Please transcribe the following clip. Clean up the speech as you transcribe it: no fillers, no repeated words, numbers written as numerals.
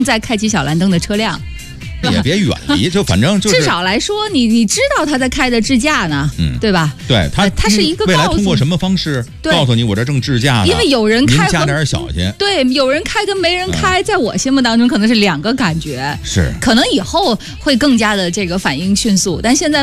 在开启小蓝灯的车辆。 也别远离，就反正就是至少来说，你知道他在开的智驾呢，对吧？ 对他是一个未来通过什么方式告诉你我这正智驾呢？ 因为有人开您加点小心。 对，有人开跟没人开，在我心目当中可能是两个感觉。 是， 可能以后会更加的这个反应迅速，但现在。